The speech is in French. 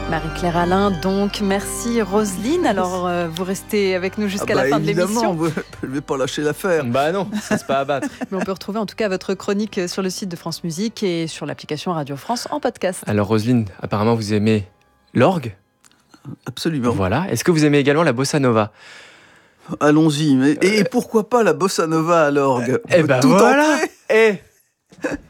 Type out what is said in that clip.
Marie-Claire Alain, donc. Merci Roselyne. Alors, vous restez avec nous jusqu'à la fin de l'émission. Évidemment, je ne vais pas lâcher l'affaire. Bah non, ça c'est pas à battre. Mais on peut retrouver en tout cas votre chronique sur le site de France Musique et sur l'application Radio France en podcast. Alors Roselyne, apparemment vous aimez l'orgue ? Absolument. Voilà. Est-ce que vous aimez également la bossa nova ? Allons-y. Et pourquoi pas la bossa nova à l'orgue ? Eh ben Tout voilà. entrer.